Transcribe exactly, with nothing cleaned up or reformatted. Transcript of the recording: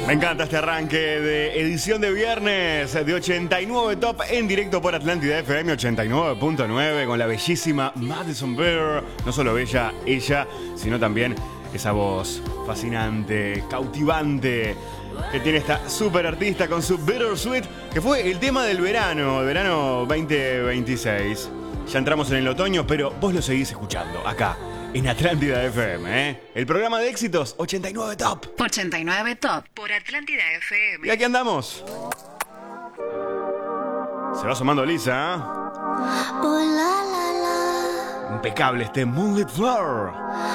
Me encanta este arranque de edición de viernes de ochenta y nueve Top en directo por Atlántida F M ochenta y nueve punto nueve con la bellísima Madison Beer. No solo bella ella, sino también esa voz fascinante, cautivante que tiene esta super artista con su Bittersweet, que fue el tema del verano, verano veinte veintiséis. Ya entramos en el otoño, pero vos lo seguís escuchando acá en Atlántida F M, ¿eh? El programa de éxitos ochenta y nueve Top. ochenta y nueve Top por Atlántida F M. Y aquí andamos. Se va sumando Lisa. Oh, la, la, la. Impecable este Moonlit Floor.